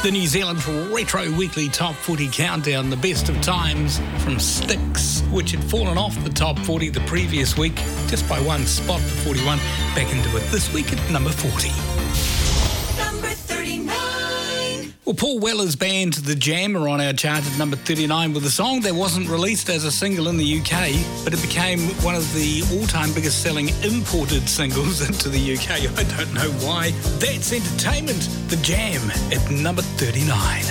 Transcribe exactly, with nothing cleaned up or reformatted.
The New Zealand Retro Weekly Top forty Countdown, the best of times from Styx, which had fallen off the top forty the previous week, just by one spot to forty-one, back into it this week at number forty. Number thirty-nine. Well, Paul Weller's band The Jam are on our chart at number thirty-nine with a song that wasn't released as a single in the U K, but it became one of the all-time biggest selling imported singles into the U K. I don't know why. That's Entertainment, The Jam at number thirty-nine.